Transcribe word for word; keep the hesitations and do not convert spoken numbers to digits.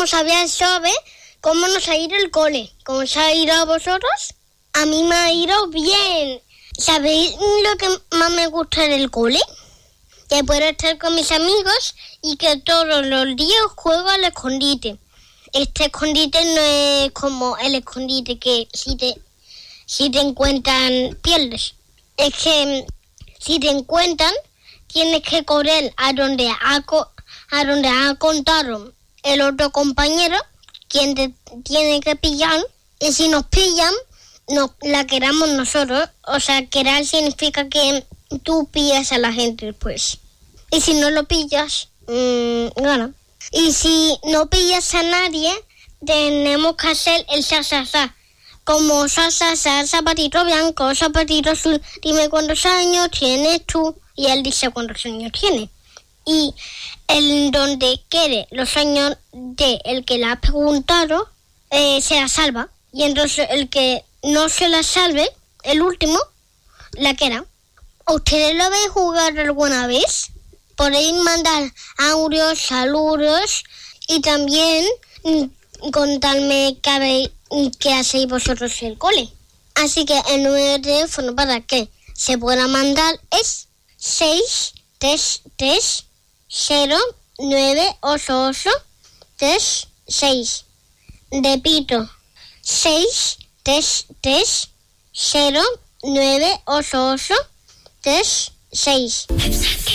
queremos saber sobre cómo nos ha ido el cole. ¿Cómo os ha ido a vosotros? A mí me ha ido bien. ¿Sabéis lo que más me gusta del cole? Que puedo estar con mis amigos y que todos los días juego al escondite. Este escondite no es como el escondite que si te, si te encuentran pierdes. Es que si te encuentran tienes que correr a donde ha, a donde ha contado el otro compañero, quien te tiene que pillar. Y si nos pillan, no la queramos nosotros. O sea, querer significa que tú pillas a la gente después. Y si no lo pillas, mmm, gana. Y si no pillas a nadie, tenemos que hacer el sa-sa-sa. Como sa-sa-sa, zapatito blanco, zapatito azul, dime cuántos años tienes tú. Y él dice cuántos años tiene. Y en donde quede los años de el que la ha preguntado, eh, se la salva. Y entonces el que no se la salve, el último, la queda. ¿Ustedes lo habéis jugado alguna vez? Podéis mandar audios, saludos y también contarme qué, habéis, qué hacéis vosotros en el cole. Así que el número de teléfono para que se pueda mandar es seis tres tres cero nueve ocho ocho tres seis. Repito, seis tres tres cero nueve ocho ocho tres seis.